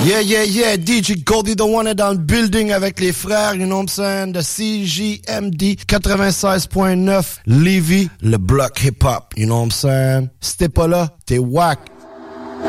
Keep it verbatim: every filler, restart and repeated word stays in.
Yeah, yeah, yeah, D J Goldie the One est dans le building avec les frères, you know what I'm saying, de C J M D quatre-vingt-seize point neuf, Lévis, le bloc hip-hop, you know what I'm saying. Si t'es pas là, t'es whack.